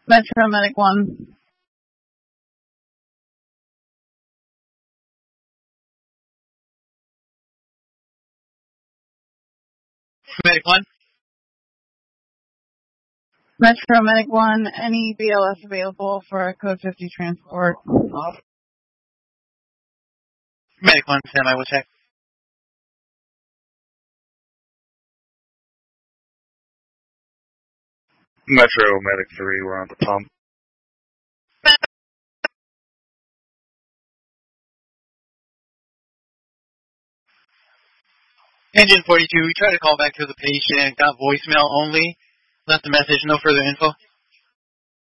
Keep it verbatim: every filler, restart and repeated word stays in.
Metro Medic one. Medic one. Metro Medic one, any B L S available for a Code fifty transport? Medic one, Sam, I will check. Metro Medic three, we're on the pump. Engine forty-two, we tried to call back to the patient, got voicemail only, left a message, no further info.